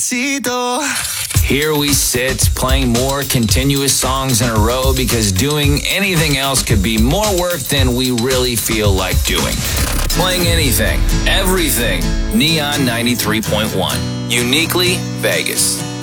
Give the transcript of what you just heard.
Despacito. Here we sit, playing more continuous songs in a row because doing anything else could be more work than we really feel like doing. Playing anything, everything. Neon 93.1. Uniquely Vegas.